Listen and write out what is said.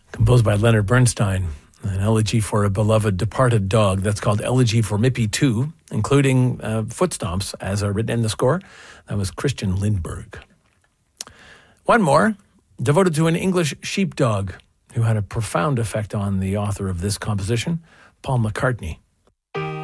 Composed by Leonard Bernstein, an elegy for a beloved departed dog. That's called Elegy for Mippy 2, including foot stomps as are written in the score. That was Christian Lindberg. One more, devoted to an English sheepdog who had a profound effect on the author of this composition, Paul McCartney.